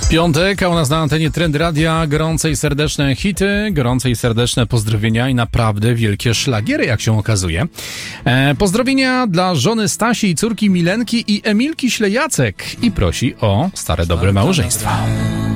Piątek, a u nas na antenie Trend Radia gorące i serdeczne hity, gorące i serdeczne pozdrowienia i naprawdę wielkie szlagiery, jak się okazuje. Pozdrowienia dla żony Stasi i córki Milenki i Emilki Ślejacek i prosi o stare dobre małżeństwa.